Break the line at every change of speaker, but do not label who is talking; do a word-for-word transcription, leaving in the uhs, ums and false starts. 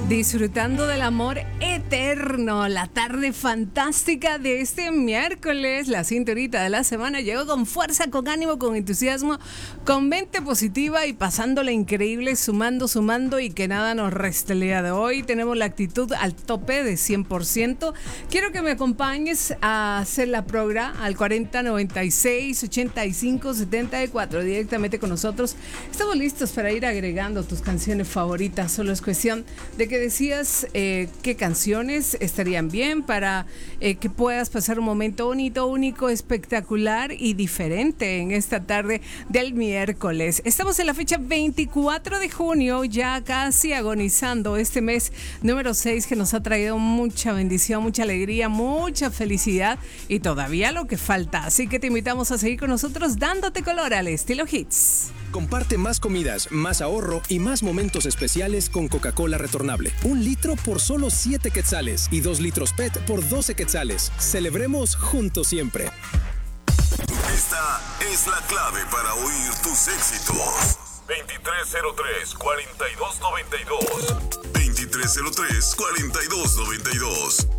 Disfrutando del amor eterno, la tarde fantástica de este miércoles, la cinturita de la semana llegó con fuerza, con ánimo, con entusiasmo, con mente positiva y pasándola increíble, sumando, sumando y que nada nos reste el día de hoy. Tenemos la actitud al tope de cien por ciento. Quiero que me acompañes a hacer la progra al cuarenta noventa y seis ochenta y cinco setenta y cuatro directamente con nosotros. Estamos listos para ir agregando tus canciones favoritas, solo es cuestión de que decías eh, qué canciones estarían bien para eh, que puedas pasar un momento bonito, único, espectacular y diferente en esta tarde del miércoles. Estamos en la fecha veinticuatro de junio, ya casi agonizando este mes número seis que nos ha traído mucha bendición, mucha alegría, mucha felicidad y todavía lo que falta. Así que te invitamos a seguir con nosotros dándote color al estilo Hits.
Comparte más comidas, más ahorro y más momentos especiales con Coca-Cola retornable. Un litro por solo siete quetzales y dos litros P E T por doce quetzales. Celebremos juntos siempre.
Esta es la clave para oír tus éxitos. veintitrés cero tres, cuarenta y dos noventa y dos. veintitrés cero tres, cuarenta y dos noventa y dos.